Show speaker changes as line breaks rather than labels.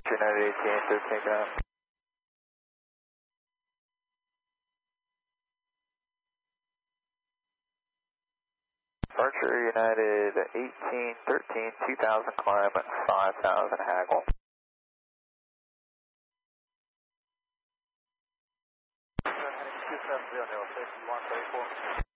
United 18, 13 ground. Departure United 18, 13, 2000 climb at 5000 haggle. Heading 270, safety 134.